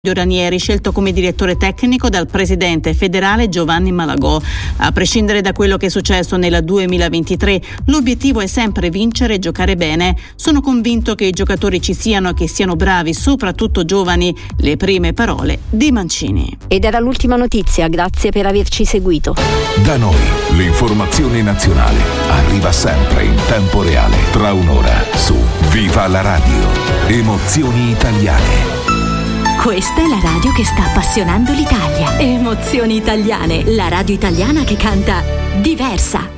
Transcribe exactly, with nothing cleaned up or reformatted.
Ranieri, scelto come direttore tecnico dal presidente federale Giovanni Malagò. A prescindere da quello che è successo nel duemilaventitré, l'obiettivo è sempre vincere e giocare bene. Sono convinto che i giocatori ci siano e che siano bravi, soprattutto giovani. Le prime parole di Mancini. Ed era l'ultima notizia, grazie per averci seguito. Da noi l'informazione nazionale arriva sempre in tempo reale, tra un'ora su Viva la Radio. Emozioni italiane. Questa è la radio che sta appassionando l'Italia. Emozioni italiane, la radio italiana che canta diversa.